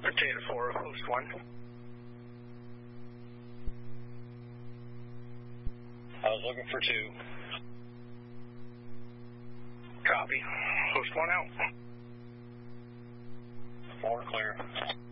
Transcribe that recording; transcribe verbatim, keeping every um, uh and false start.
Data four, host one. I was looking for two. Copy. Host one out. Four clear.